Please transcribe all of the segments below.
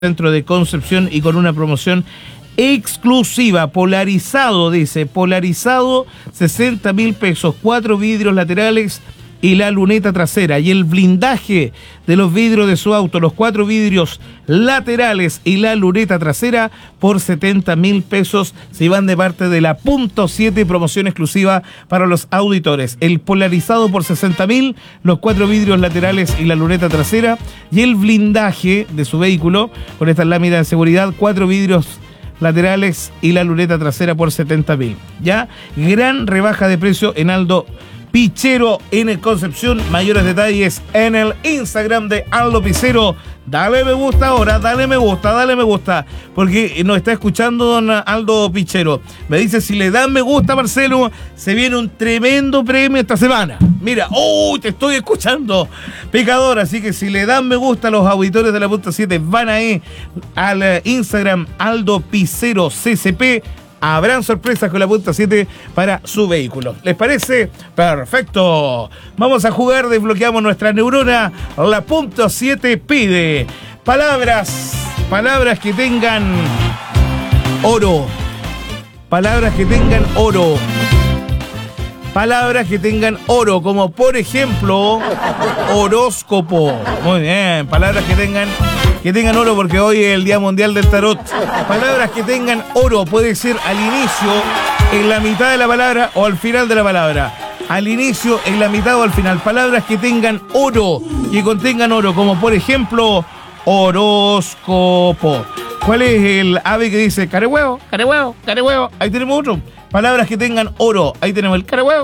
centro de Concepción y con una promoción exclusiva. Polarizado, dice, polarizado, 60.000 pesos, 4 vidrios laterales y la luneta trasera. Y el blindaje de los vidrios de su auto, los 4 vidrios laterales y la luneta trasera por 70.000 pesos. Se van de parte de la Punto 7, promoción exclusiva para los auditores. El polarizado por 60.000, los 4 vidrios laterales y la luneta trasera. Y el blindaje de su vehículo con estas láminas de seguridad, 4 vidrios laterales y la luneta trasera por 70.000. Ya, gran rebaja de precio en Aldo Pichero en el Concepción. Mayores detalles en el Instagram de Aldo Pichero. Dale me gusta ahora, dale me gusta, porque nos está escuchando don Aldo Pichero. Me dice, si le dan me gusta, Marcelo, se viene un tremendo premio esta semana. Mira, te estoy escuchando, pecador. Así que si le dan me gusta a los auditores de la Punta 7, van ahí al Instagram Aldo Pichero CCP. Habrán sorpresas con la Punta 7 para su vehículo. ¿Les parece? Perfecto. Vamos a jugar, desbloqueamos nuestra neurona. La Punta 7 pide palabras que tengan oro. Palabras que tengan oro. Palabras que tengan oro, como por ejemplo, horóscopo. Muy bien, palabras que tengan oro, porque hoy es el Día Mundial del Tarot. Palabras que tengan oro, puede ser al inicio, en la mitad de la palabra o al final de la palabra. Al inicio, en la mitad o al final. Palabras que tengan oro, que contengan oro, como por ejemplo, horóscopo. ¿Cuál es el ave que dice carehuevo? Ahí tenemos otro. Palabras que tengan oro. Ahí tenemos el carehuevo,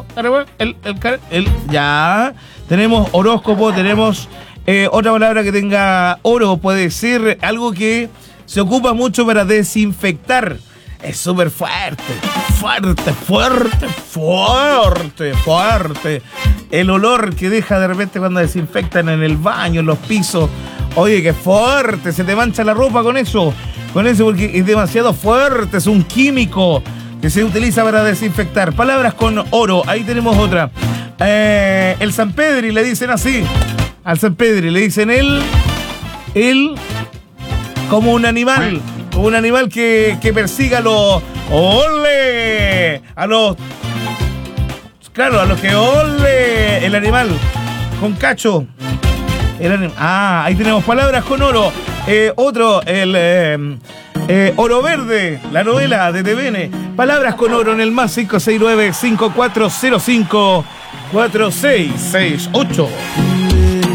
ya. Tenemos horóscopo, tenemos otra palabra que tenga oro. Puede ser algo que se ocupa mucho para desinfectar. Es súper fuerte. El olor que deja de repente cuando desinfectan en el baño, en los pisos. Oye, qué fuerte, se te mancha la ropa con eso porque es demasiado fuerte, es un químico que se utiliza para desinfectar. Palabras con oro, ahí tenemos otra. El San Pedri le dicen así, al San Pedri le dicen él como un animal que persiga a los que ole el animal con cacho. Ahí tenemos palabras con oro. Otro, Oro Verde, la novela de TVN. Palabras con oro en el más 569-5405-4668.